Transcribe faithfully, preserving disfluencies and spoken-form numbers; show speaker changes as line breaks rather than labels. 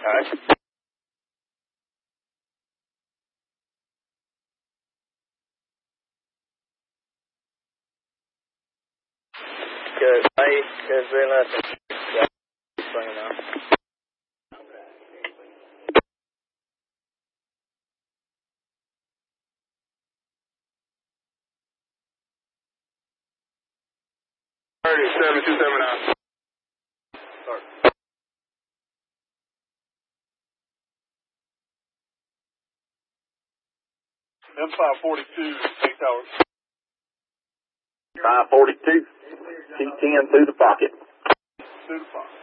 Alright. Good. Bye. Good. Very nice. Yeah. Bring it out. Seven two seven nine. Start. M five forty-two, eight towers.
five forty-two, T ten through the pocket.
Through the pocket.